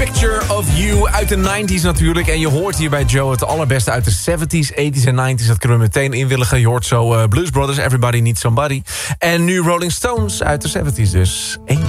Picture of You uit de 90s natuurlijk. En je hoort hier bij Joe het allerbeste uit de 70s, 80s en 90s. Dat kunnen we meteen inwilligen. Je hoort zo Blues Brothers, Everybody Needs Somebody. En nu Rolling Stones uit de 70s dus.